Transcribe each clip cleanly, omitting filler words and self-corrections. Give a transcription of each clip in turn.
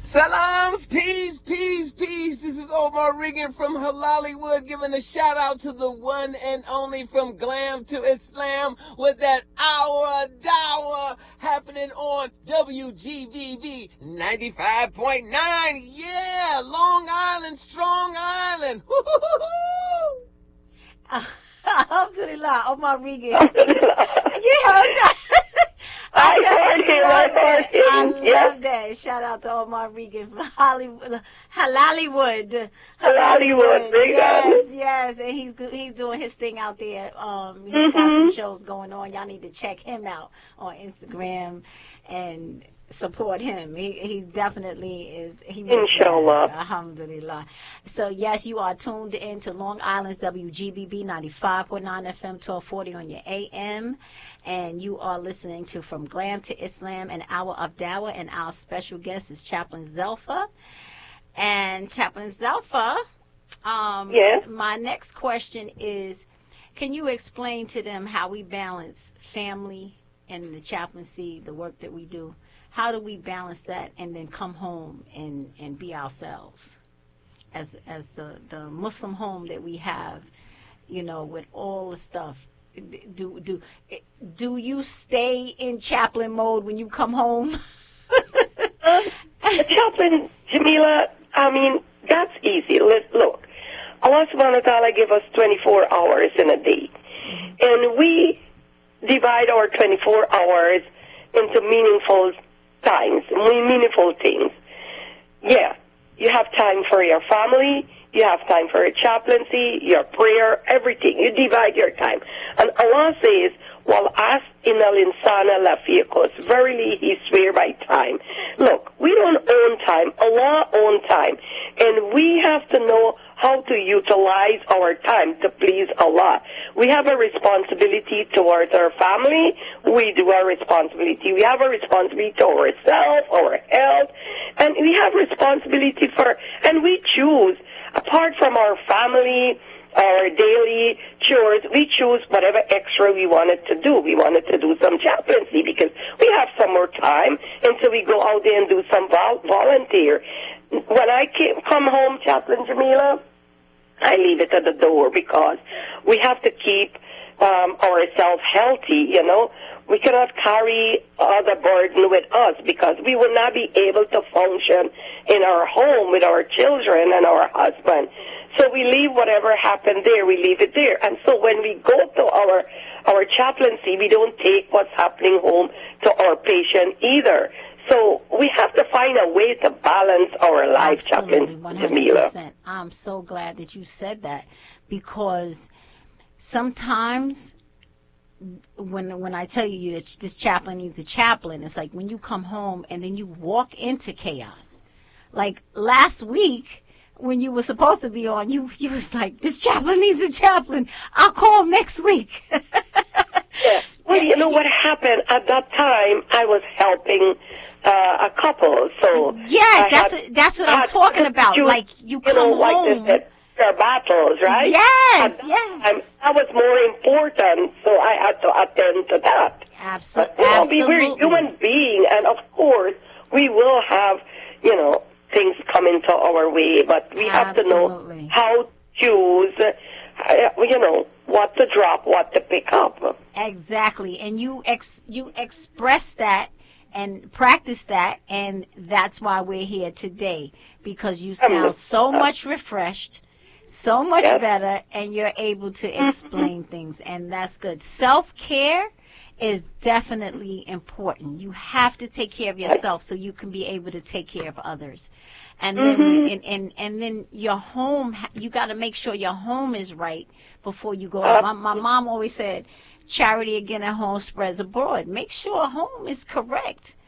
Salams, peace, peace, peace. This is Omar Regan from Hollywood giving a shout out to the one and only from Glam to Islam with that hour dawa happening on WGVV 95.9. Yeah, Long Island, Strong Island. Alhamdulillah, Omar Regan. You heard that? I love that. Shout out to Omar Regan from Hollywood. Yes, and he's doing his thing out there. He's got some shows going on. Y'all need to check him out on Instagram and support him. He definitely is. Inshallah. Alhamdulillah. So yes, you are tuned in to Long Island's WGBB 95.9 FM 1240 on your AM, and you are listening to From Glam to Islam, an hour of dawah, and our special guest is Chaplain Zelfa. And Chaplain Zelfa, yes. My next question is, can you explain to them how we balance family and the chaplaincy, the work that we do? How do we balance that and then come home and be ourselves as the Muslim home that we have, with all the stuff? Do you stay in chaplain mode when you come home? Chaplain, Jamila, that's easy. Look, Allah subhanahu wa ta'ala give us 24 hours in a day. And we divide our 24 hours into meaningful times, meaningful things. Yeah, you have time for your family, you have time for your chaplaincy, your prayer, everything. You divide your time. And Allah says, وَالْعَصْرِ إِنَّ الْإِنسَانَ لَفِي خُسْرٍ. Verily, He swear by time. Look, we don't own time. Allah owns time. And we have to know how to utilize our time to please Allah. We have a responsibility towards our family. We do our responsibility. We have a responsibility to ourselves, our health, and we have responsibility and we choose, apart from our family, our daily chores, we choose whatever extra we wanted to do. We wanted to do some chaplaincy because we have some more time, and so we go out there and do some volunteer. When I come home, Chaplain Jamila, I leave it at the door because we have to keep ourselves healthy, We cannot carry the burden with us because we will not be able to function in our home with our children and our husband. So we leave whatever happened there, we leave it there. And so when we go to our chaplaincy, we don't take what's happening home to our patient either. So we have to find a way to balance our life, Chaplain Jamila. I'm so glad that you said that, because sometimes when I tell you that this chaplain needs a chaplain, it's like when you come home and then you walk into chaos. Like last week, when you were supposed to be on, you was like, this chaplain needs a chaplain. I'll call next week. Yeah. Well, you know what happened? At that time, I was helping a couple. So yes, that's what I'm talking about. Like you come home. Like their battles, right? Yes, that was more important, so I had to attend to that. Absolutely. We're human beings, and of course, we will have, things come into our way, but we have to know how to choose, what to drop, what to pick up. Exactly, and you express that and practice that, and that's why we're here today, because you sound so much refreshed, so much better, and you're able to explain things, and that's good. Self-care is definitely important. You have to take care of yourself so you can be able to take care of others. And then and then your home, you got to make sure your home is right before you go out. My mom always said, charity again at home spreads abroad. Make sure home is correct,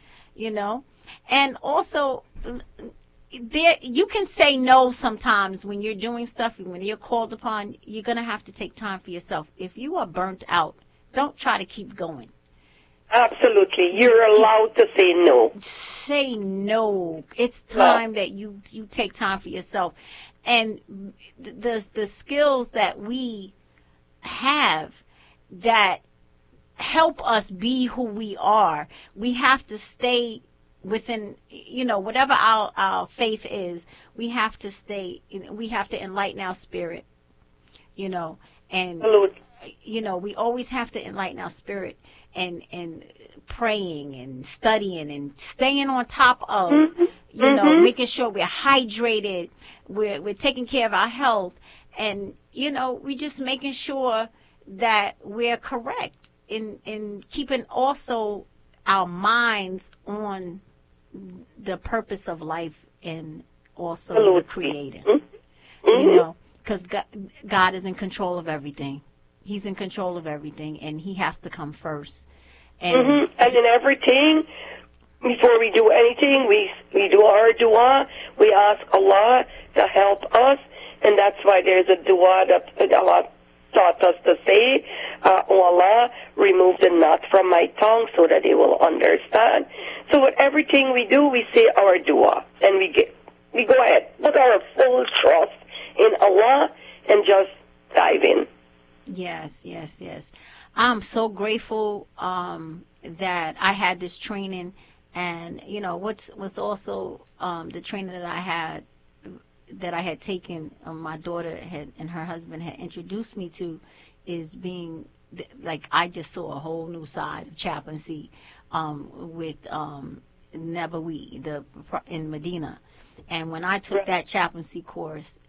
And also, you can say no sometimes when you're doing stuff, when you're called upon. You're going to have to take time for yourself. If you are burnt out, don't try to keep going. Absolutely. You're allowed to say no. Say no. It's time that you take time for yourself. And the skills that we have that help us be who we are, we have to stay within, whatever our faith is, we have to we have to enlighten our spirit, and, Absolutely. We always have to enlighten our spirit and praying and studying and staying on top of, making sure we're hydrated, we're taking care of our health, and, we just making sure that we're correct in keeping also our minds on the purpose of life and also Absolutely. the creator, Mm-hmm. because God is in control of everything. He's in control of everything, and he has to come first. And, And in everything, before we do anything, we do our dua. We ask Allah to help us, and that's why there's a dua that Allah taught us to say, "Oh Allah, remove the knot from my tongue so that they will understand." So with everything we do, we say our dua, and we go ahead, put our full trust in Allah, and just dive in. Yes. I'm so grateful that I had this training, and what's also the training that I had taken, my daughter and her husband had introduced me to, is being I just saw a whole new side of chaplaincy with Nabawi in Medina. And when I took that chaplaincy course,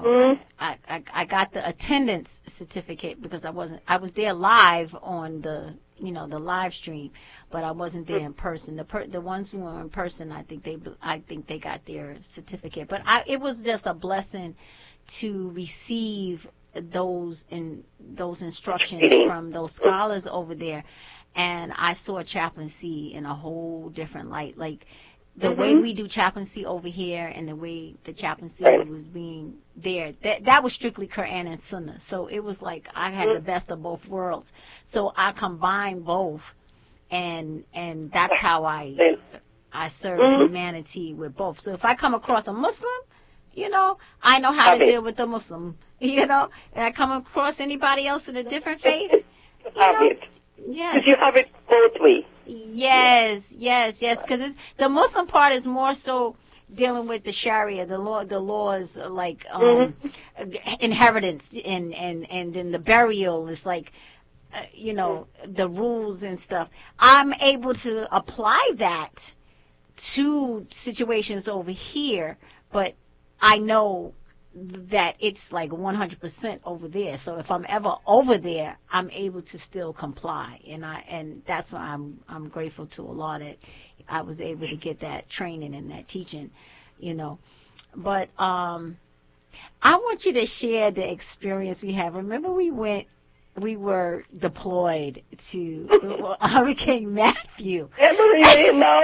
I got the attendance certificate because I was there live on the live stream, but I wasn't there in person. The ones who were in person, I think they got their certificate. But it was just a blessing to receive those instructions from those scholars over there, and I saw chaplaincy in a whole different light. Like the way we do chaplaincy over here and the way the chaplaincy was being there, that was strictly Quran and Sunnah. So it was like I had the best of both worlds. So I combined both, and that's how I serve humanity with both. So if I come across a Muslim, I know how to deal with the Muslim, and I come across anybody else in a different faith, yes. You have it both ways. Yes, because the Muslim part is more so dealing with the Sharia, the laws like inheritance and then the burial is like, the rules and stuff. I'm able to apply that to situations over here, but I know that it's like 100% over there. So if I'm ever over there, I'm able to still comply, and that's why I'm grateful to Allah that I was able to get that training and that teaching, But I want you to share the experience we had. Remember, we were deployed to Hurricane Matthew. Emily, no.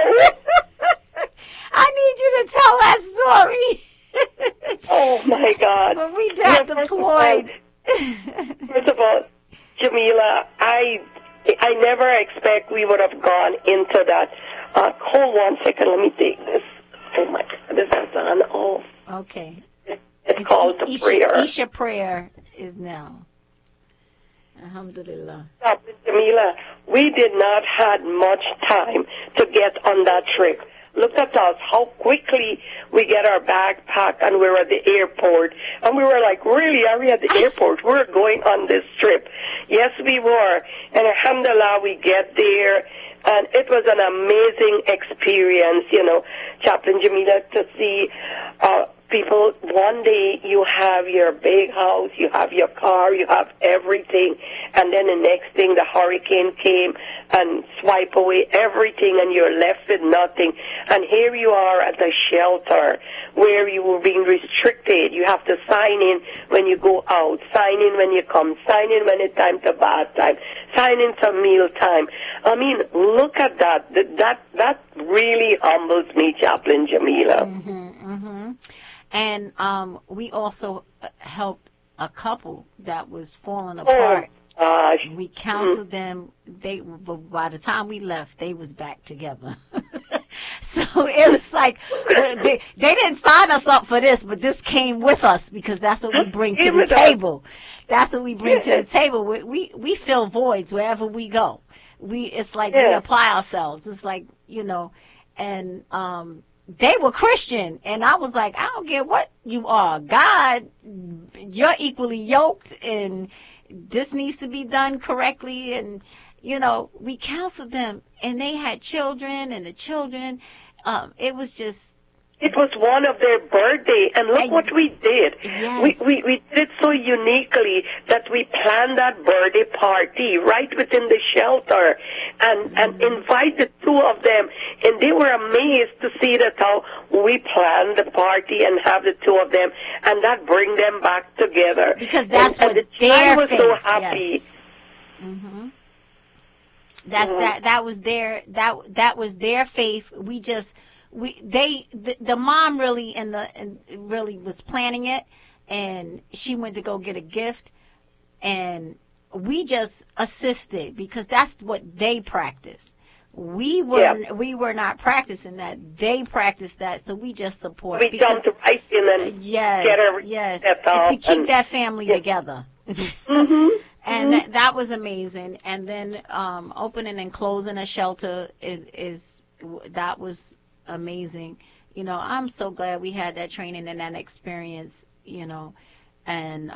I need you to tell that story. Oh my God! When we got deployed. First of all, Jamila, I never expect we would have gone into that. Hold 1 second, let me take this. Oh my God, this is on. Oh. Okay. It's called the prayer. Isha prayer is now. Alhamdulillah. Jamila, we did not had much time to get on that trip. Look at us, how quickly we get our bag packed, and we're at the airport. And we were like, really, are we at the airport? We're going on this trip. Yes, we were. And alhamdulillah, we get there. And it was an amazing experience, Chaplain Jamila, to see people. One day you have your big house, you have your car, you have everything, and then the next thing the hurricane came and swipe away everything, and you're left with nothing. And here you are at the shelter where you were being restricted. You have to sign in when you go out, sign in when you come, sign in when it's time to bath time, sign in some meal time. I mean, look at that. That really humbles me, Chaplain Jamila. And we also helped a couple that was falling apart. We counseled them. By the time we left, they was back together. So it was like they didn't sign us up for this, but this came with us because that's what we bring to the table. That's what we bring to the table. We fill voids wherever we go. It's like we apply ourselves. It's like, and they were Christian, and I was like, I don't care what you are, God, you're equally yoked, and this needs to be done correctly. And we counseled them, and they had children, and the children, it was just. It was one of their birthday, and look what we did. Yes. We did it so uniquely that we planned that birthday party right within the shelter, and invited two of them, and they were amazed to see that how we planned the party and have the two of them, and that bring them back together. Because that's and what the their child was faith. so happy. Yes. Mm-hmm. That was their faith. The mom really was planning it, and she went to go get a gift, and we just assisted because that's what they practice. We were not practicing that. They practiced that, so we just support. We jumped right in and get her and to keep that family together. Mm-hmm. And that was amazing. And then opening and closing a shelter that was amazing. I'm so glad we had that training and that experience. And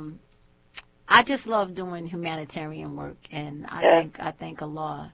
I just love doing humanitarian work, and I thank Allah.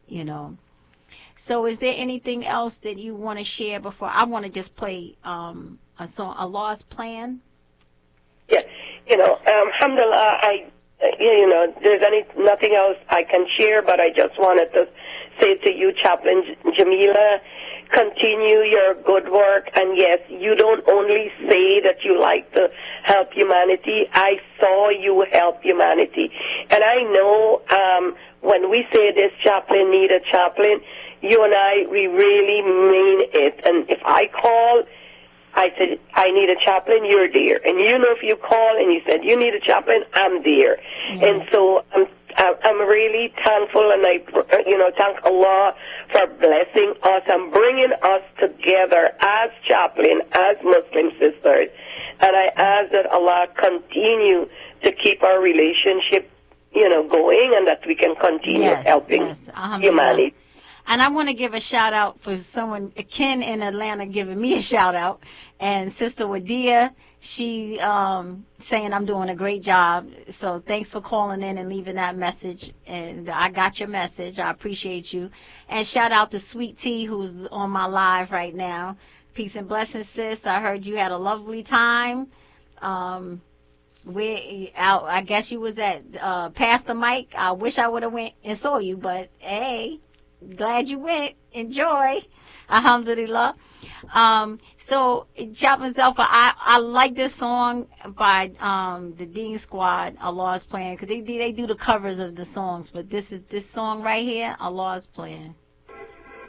So is there anything else that you want to share before I want to just play a song, Allah's Plan? Yeah, alhamdulillah, there's nothing else I can share, but I just wanted to say to you, Chaplain Jamila, continue your good work, and yes, you don't only say that you like to help humanity. I saw you help humanity, and I know when we say this chaplain need a chaplain, you and I, we really mean it. And if I call, I said, I need a chaplain, you're there. And if you call and you said, you need a chaplain, I'm there. Yes. And so I'm really thankful, and I thank Allah for blessing us and bringing us together as chaplain, as Muslim sisters. And I ask that Allah continue to keep our relationship, going, and that we can continue helping humanity. And I want to give a shout out for someone, Ken in Atlanta, giving me a shout out, and Sister Wadia, she saying I'm doing a great job. So thanks for calling in and leaving that message. And I got your message. I appreciate you. And shout out to Sweet Tea, who's on my live right now. Peace and blessings, sis. I heard you had a lovely time. I guess you was at Pastor Mike. I wish I would have went and saw you, but hey, glad you went. Enjoy. Alhamdulillah. So Chaplain Zelfa, I like this song by the Dean Squad, Allah's Plan, because they do the covers of the songs, but this song right here, Allah's Plan.